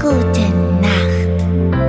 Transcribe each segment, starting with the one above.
Gute Nacht.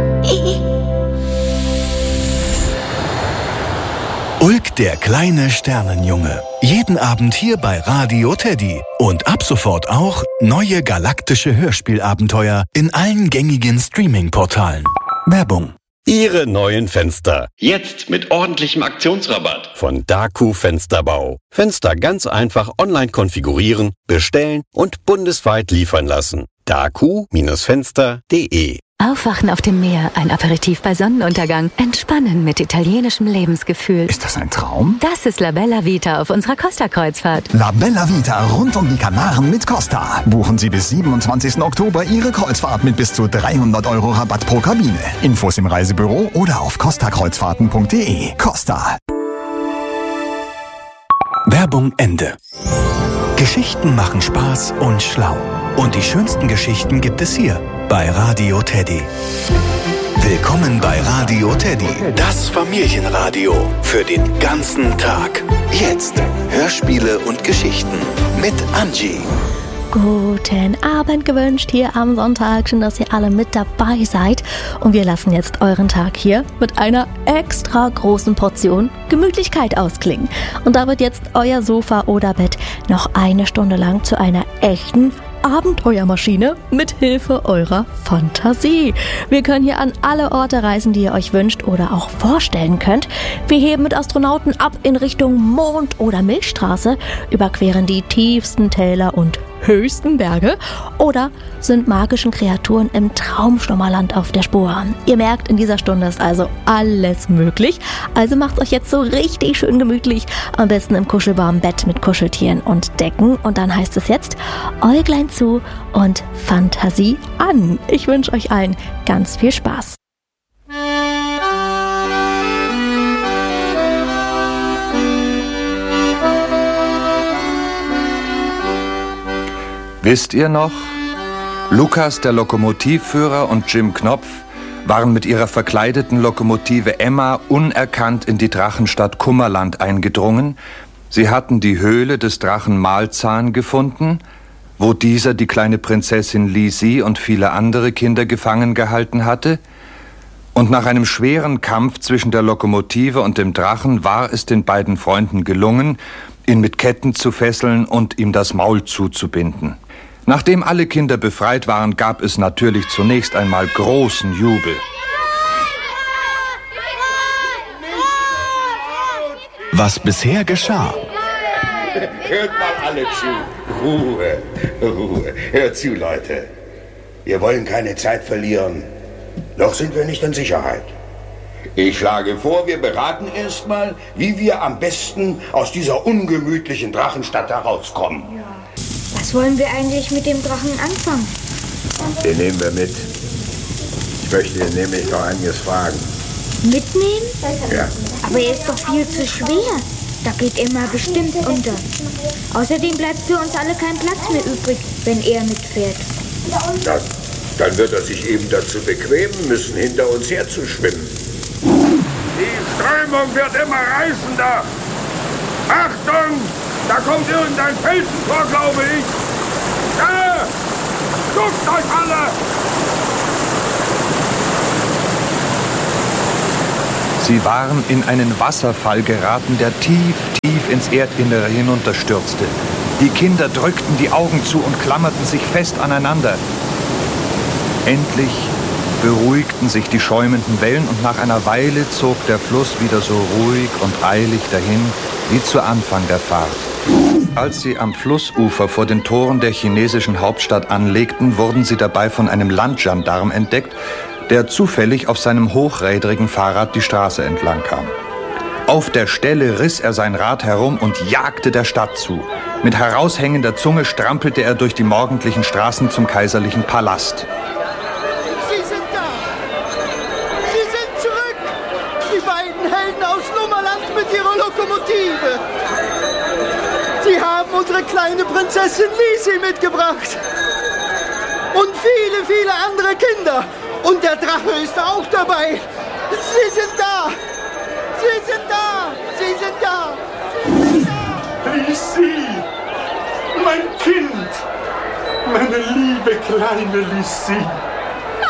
Ulk, der kleine Sternenjunge. Jeden Abend hier bei Radio Teddy. Und ab sofort auch neue galaktische Hörspielabenteuer in allen gängigen Streaming-Portalen. Werbung. Ihre neuen Fenster. Jetzt mit ordentlichem Aktionsrabatt von Daku Fensterbau. Fenster ganz einfach online konfigurieren, bestellen und bundesweit liefern lassen. daku-fenster.de. Aufwachen auf dem Meer, ein Aperitif bei Sonnenuntergang, entspannen mit italienischem Lebensgefühl. Ist das ein Traum? Das ist La Bella Vita auf unserer Costa-Kreuzfahrt. La Bella Vita rund um die Kanaren mit Costa. Buchen Sie bis 27. Oktober Ihre Kreuzfahrt mit bis zu 300 € Rabatt pro Kabine. Infos im Reisebüro oder auf costakreuzfahrten.de. Costa. Werbung Ende. Geschichten machen Spaß und schlau. Und die schönsten Geschichten gibt es hier bei Radio Teddy. Willkommen bei Radio Teddy, das Familienradio für den ganzen Tag. Jetzt Hörspiele und Geschichten mit Angie. Guten Abend gewünscht hier am Sonntag. Schön, dass ihr alle mit dabei seid. Und wir lassen jetzt euren Tag hier mit einer extra großen Portion Gemütlichkeit ausklingen. Und da wird jetzt euer Sofa oder Bett noch eine Stunde lang zu einer echten Abenteuermaschine mit Hilfe eurer Fantasie. Wir können hier an alle Orte reisen, die ihr euch wünscht oder auch vorstellen könnt. Wir heben mit Astronauten ab in Richtung Mond oder Milchstraße, überqueren die tiefsten Täler und höchsten Berge oder sind magischen Kreaturen im Traumschlummerland auf der Spur. Ihr merkt, in dieser Stunde ist also alles möglich. Also macht's euch jetzt so richtig schön gemütlich. Am besten im kuschelwarmen Bett mit Kuscheltieren und Decken. Und dann heißt es jetzt Äuglein zu und Fantasie an. Ich wünsche euch allen ganz viel Spaß. Wisst ihr noch? Lukas, der Lokomotivführer, und Jim Knopf waren mit ihrer verkleideten Lokomotive Emma unerkannt in die Drachenstadt Kummerland eingedrungen. Sie hatten die Höhle des Drachen Malzahn gefunden, wo dieser die kleine Prinzessin Lisi und viele andere Kinder gefangen gehalten hatte. Und nach einem schweren Kampf zwischen der Lokomotive und dem Drachen war es den beiden Freunden gelungen, ihn mit Ketten zu fesseln und ihm das Maul zuzubinden. Nachdem alle Kinder befreit waren, gab es natürlich zunächst einmal großen Jubel. Was bisher geschah. Hört mal alle zu. Ruhe, Ruhe. Hört zu, Leute. Wir wollen keine Zeit verlieren. Noch sind wir nicht in Sicherheit. Ich schlage vor, wir beraten erstmal, wie wir am besten aus dieser ungemütlichen Drachenstadt herauskommen. Ja. Was wollen wir eigentlich mit dem Drachen anfangen? Den nehmen wir mit. Ich möchte ihn nämlich noch einiges fragen. Mitnehmen? Ja. Aber er ist doch viel zu schwer. Da geht Emma bestimmt unter. Außerdem bleibt für uns alle kein Platz mehr übrig, wenn er mitfährt. Dann wird er sich eben dazu bequemen müssen, hinter uns herzuschwimmen. Die Strömung wird immer reißender. Achtung! Da kommt irgendein Felsentor, glaube ich. Da! Duckt euch alle! Sie waren in einen Wasserfall geraten, der tief, tief ins Erdinnere hinunterstürzte. Die Kinder drückten die Augen zu und klammerten sich fest aneinander. Endlich beruhigten sich die schäumenden Wellen und nach einer Weile zog der Fluss wieder so ruhig und eilig dahin wie zu Anfang der Fahrt. Als sie am Flussufer vor den Toren der chinesischen Hauptstadt anlegten, wurden sie dabei von einem Landgendarm entdeckt, der zufällig auf seinem hochrädrigen Fahrrad die Straße entlang kam. Auf der Stelle riss er sein Rad herum und jagte der Stadt zu. Mit heraushängender Zunge strampelte er durch die morgendlichen Straßen zum kaiserlichen Palast. Sie sind da! Sie sind zurück! Die beiden Helden aus Nummerland mit ihrer Lokomotive! Sie haben unsere kleine Prinzessin Lisi mitgebracht! Und viele, viele andere Kinder! Und der Drache ist auch dabei! Sie sind da! Sie sind da! Sie sind da! Sie sind da! Lisi! Mein Kind! Meine liebe kleine Lisi!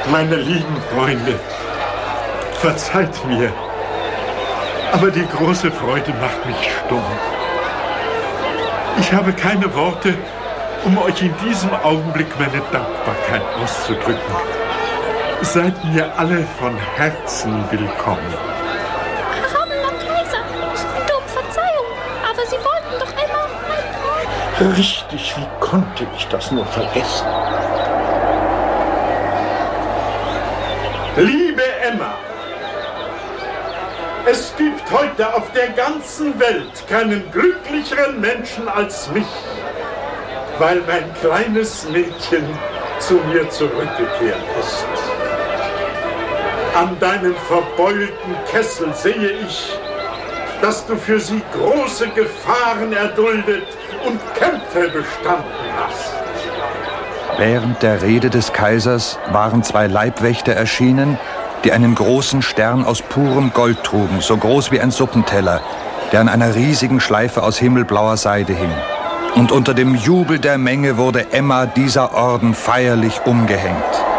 Meine lieben Freunde, verzeiht mir, aber die große Freude macht mich stumm. Ich habe keine Worte, um euch in diesem Augenblick meine Dankbarkeit auszudrücken. Seid mir alle von Herzen willkommen. Erhabener Kaiser, ich bitte um Verzeihung, aber Sie wollten doch immer... Richtig, wie konnte ich das nur vergessen? Liebe Emma, es gibt heute auf der ganzen Welt keinen glücklicheren Menschen als mich, weil mein kleines Mädchen zu mir zurückgekehrt ist. An deinem verbeulten Kessel sehe ich, dass du für sie große Gefahren erduldet und Kämpfe bestanden hast. Während der Rede des Kaisers waren 2 Leibwächter erschienen, die einen großen Stern aus purem Gold trugen, so groß wie ein Suppenteller, der an einer riesigen Schleife aus himmelblauer Seide hing. Und unter dem Jubel der Menge wurde Emma dieser Orden feierlich umgehängt.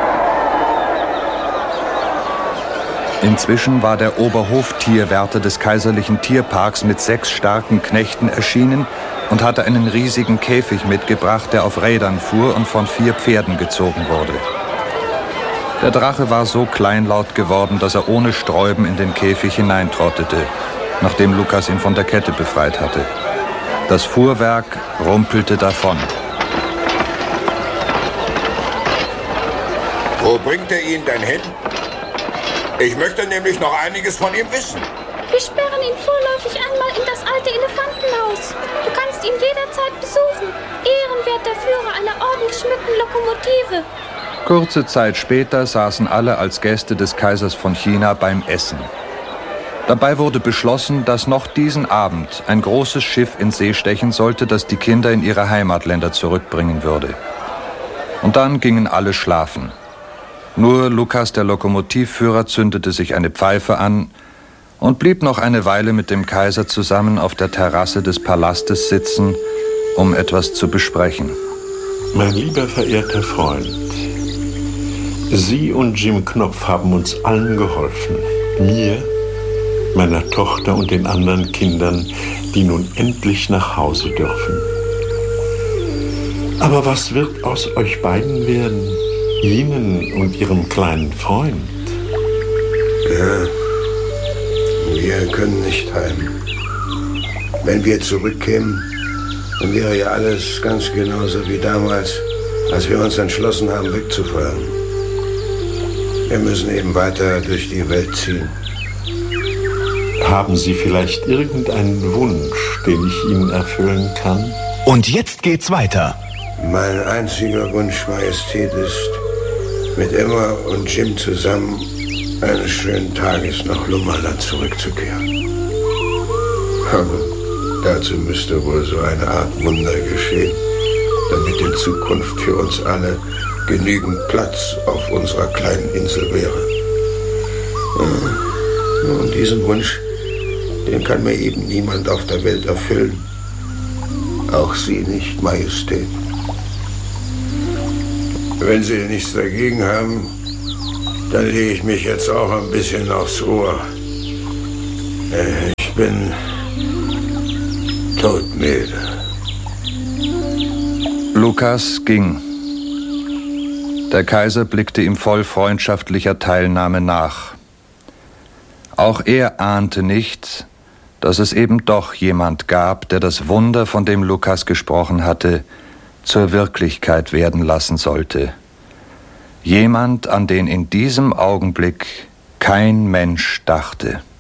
Inzwischen war der Oberhoftierwärter des kaiserlichen Tierparks mit 6 starken Knechten erschienen und hatte einen riesigen Käfig mitgebracht, der auf Rädern fuhr und von 4 Pferden gezogen wurde. Der Drache war so kleinlaut geworden, dass er ohne Sträuben in den Käfig hineintrottete, nachdem Lukas ihn von der Kette befreit hatte. Das Fuhrwerk rumpelte davon. Wo bringt er ihn denn hin? Ich möchte nämlich noch einiges von ihm wissen. Wir sperren ihn vorläufig einmal in das alte Elefantenhaus. Du kannst ihn jederzeit besuchen. Ehrenwerter Führer einer ordengeschmückten Lokomotive. Kurze Zeit später saßen alle als Gäste des Kaisers von China beim Essen. Dabei wurde beschlossen, dass noch diesen Abend ein großes Schiff in See stechen sollte, das die Kinder in ihre Heimatländer zurückbringen würde. Und dann gingen alle schlafen. Nur Lukas, der Lokomotivführer, zündete sich eine Pfeife an und blieb noch eine Weile mit dem Kaiser zusammen auf der Terrasse des Palastes sitzen, um etwas zu besprechen. Mein lieber verehrter Freund, Sie und Jim Knopf haben uns allen geholfen. Mir, meiner Tochter und den anderen Kindern, die nun endlich nach Hause dürfen. Aber was wird aus euch beiden werden? Ihnen und Ihrem kleinen Freund? Ja, wir können nicht heim. Wenn wir zurückkämen, dann wäre ja alles ganz genauso wie damals, als wir uns entschlossen haben, wegzufahren. Wir müssen eben weiter durch die Welt ziehen. Haben Sie vielleicht irgendeinen Wunsch, den ich Ihnen erfüllen kann? Und jetzt geht's weiter. Mein einziger Wunsch, Majestät, ist, mit Emma und Jim zusammen eines schönen Tages nach Lummerland zurückzukehren. Aber dazu müsste wohl so eine Art Wunder geschehen, damit in Zukunft für uns alle genügend Platz auf unserer kleinen Insel wäre. Und diesen Wunsch, den kann mir eben niemand auf der Welt erfüllen. Auch Sie nicht, Majestät. Wenn Sie nichts dagegen haben, dann lege ich mich jetzt auch ein bisschen aufs Ohr. Ich bin todmüde. Lukas ging. Der Kaiser blickte ihm voll freundschaftlicher Teilnahme nach. Auch er ahnte nicht, dass es eben doch jemand gab, der das Wunder, von dem Lukas gesprochen hatte, zur Wirklichkeit werden lassen sollte. Jemand, an den in diesem Augenblick kein Mensch dachte.